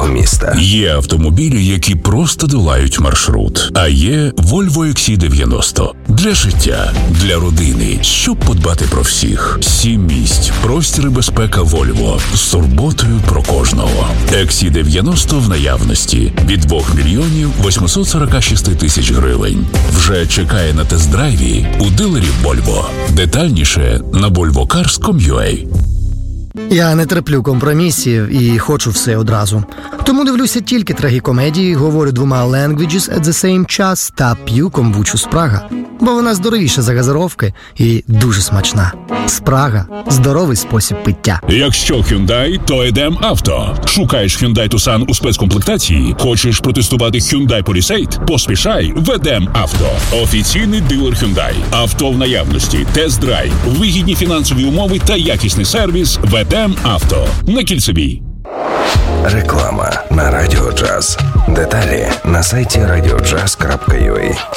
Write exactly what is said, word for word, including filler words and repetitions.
міста. Є автомобілі, які просто долають маршрут. А є Volvo ікс сі дев'яносто. Для життя, для родини, щоб подбати про всіх. Сім місць, простір і безпека Volvo. З турботою про кожного. ікс сі дев'яносто в наявності. Від двох мільйонів вісімсот сорок шість тисяч гривень. Вже чекає на тест-драйві у дилерів Volvo. Детальніше на volvo cars крапка ком крапка ю а. Я не терплю компромісів і хочу все одразу. Тому дивлюся тільки трагікомедії, говорю двома languages at the same час та п'ю комбучу Спрага. Бо вона здоровіша за газировки і дуже смачна. Спрага – здоровий спосіб пиття. Якщо Hyundai, то Едем Авто. Шукаєш Hyundai Tucson у спецкомплектації? Хочеш протестувати Hyundai Palisade? Поспішай в Едем Авто. Офіційний дилер Hyundai. Авто в наявності, тест-драйв, вигідні фінансові умови та якісний сервіс в Едем Авто. На Кільцевій. Реклама на Радіо Джаз. Деталі на сайті радіо джаз крапка ю а.